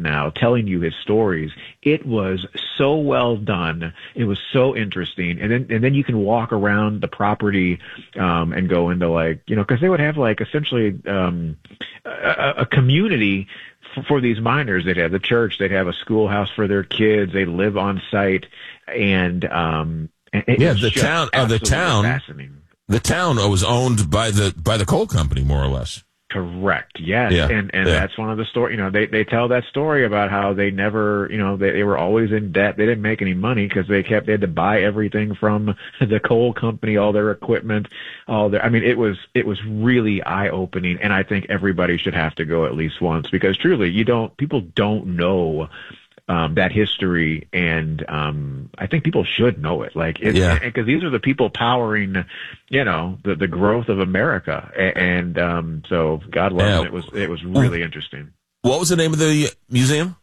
now, telling you his stories. It was so well done. It was so interesting. And then you can walk around the property, and go into like, cause they would have like essentially, a community for these miners. They'd have the church, they'd have a schoolhouse for their kids, they live on site, and the town was owned by the coal company, more or less. Correct. Yes. Yeah. And that's one of the story. They tell that story about how they never, they were always in debt. They didn't make any money because they had to buy everything from the coal company, all their equipment, it was really eye opening. And I think everybody should have to go at least once, because truly people don't know that history, and I think people should know it. Because these are the people powering, the growth of America, and so God love it. It was really interesting. What was the name of the museum?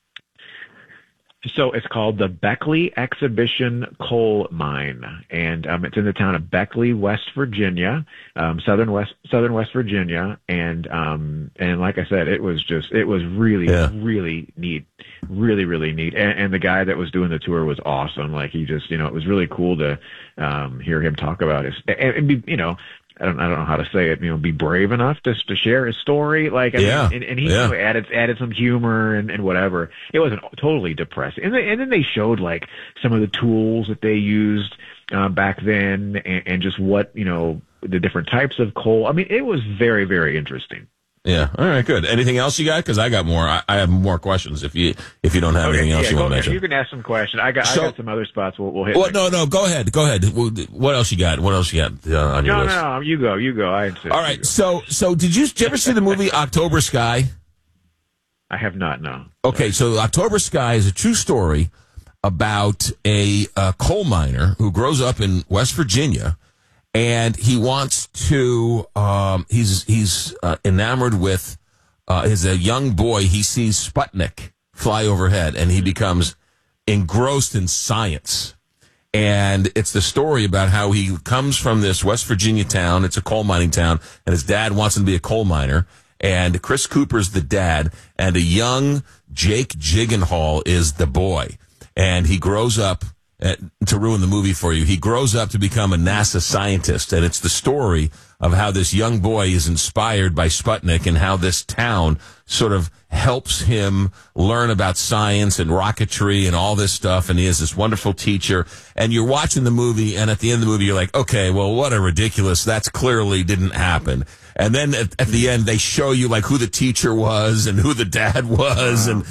So it's called the Beckley Exhibition Coal Mine, and it's in the town of Beckley, West Virginia, southern West Virginia, and like I said, it was really really neat, really really neat, and the guy that was doing the tour was awesome. Like he just, it was really cool to hear him talk about it, and be, I don't know how to say it, be brave enough to share his story. And he added some humor and whatever. It wasn't totally depressing. And then they showed like some of the tools that they used back then, and just what, the different types of coal. It was very, very interesting. Yeah. All right. Good. Anything else you got? Because I got more. I have more questions. If you don't have anything else you want to mention, you can ask some questions. I got some other spots. We'll hit. Well, no. Go ahead. What else you got? What else you got on your list? No. You go. I insist. All right. So did you ever see the movie October Sky? I have not. No. Okay. So October Sky is a true story about a coal miner who grows up in West Virginia. And he wants to, he's enamored with, as a young boy, he sees Sputnik fly overhead, and he becomes engrossed in science. And it's the story about how he comes from this West Virginia town. It's a coal mining town, and his dad wants him to be a coal miner. And Chris Cooper's the dad, and a young Jake Gyllenhaal is the boy. And he grows up, to ruin the movie for you, he grows up to become a NASA scientist, and it's the story of how this young boy is inspired by Sputnik and how this town sort of helps him learn about science and rocketry and all this stuff, and he has this wonderful teacher, and you're watching the movie, and at the end of the movie, you're like, okay, well, what a ridiculous, that's clearly didn't happen. And then at the end, they show you like who the teacher was and who the dad was, and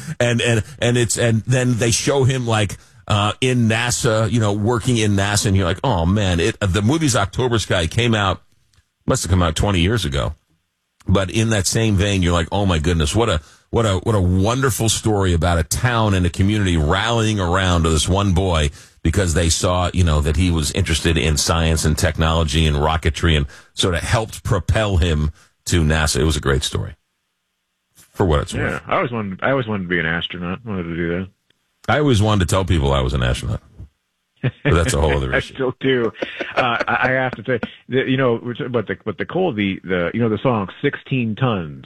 then they show him like, in NASA, working in NASA, and you're like, oh man, the movie's October Sky must have come out 20 years ago. But in that same vein, you're like, oh my goodness, what a wonderful story about a town and a community rallying around to this one boy because they saw, that he was interested in science and technology and rocketry, and sort of helped propel him to NASA. It was a great story. For what it's worth. Yeah, I always wanted to be an astronaut. I wanted to do that. I always wanted to tell people I was an astronaut, but that's a whole other issue. I still do. I have to say, but the coal, the song 16 tons.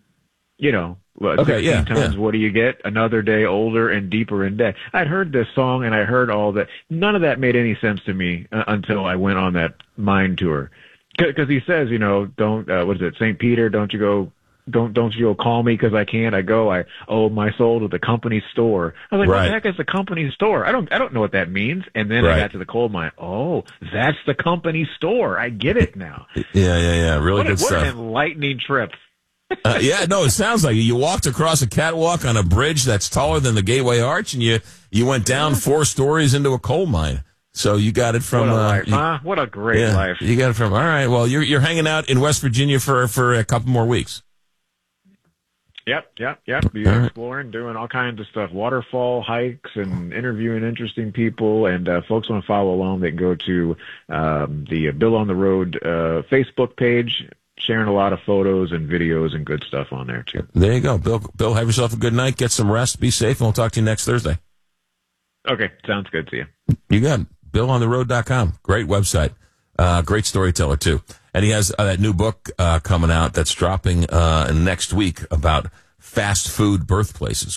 16 tons. What do you get? Another day older and deeper in debt. I'd heard this song and I heard all that. None of that made any sense to me until I went on that mine tour. Because he says, don't. What is it? St. Peter, don't you go call me because I can't. I owe my soul to the company store. I was like, What the heck is the company store? I don't know what that means. And then I got to the coal mine. Oh, that's the company store. I get it now. Yeah. Really good stuff. What an enlightening trip. It sounds like you walked across a catwalk on a bridge that's taller than the Gateway Arch, and you went down 4 stories into a coal mine. So you got it from... What a life, huh? What a great life. You got it from... All right, well, you're hanging out in West Virginia for a couple more weeks. Yep. Be exploring, doing all kinds of stuff, waterfall hikes, and interviewing interesting people. And folks want to follow along, they can go to the Bill on the Road Facebook page, sharing a lot of photos and videos and good stuff on there too. There you go, Bill. Have yourself a good night. Get some rest. Be safe, and we'll talk to you next Thursday. Okay, sounds good. See you. You got it. BillOnTheRoad.com. Great website. Great storyteller too. And he has that new book coming out that's dropping next week about fast food birthplaces.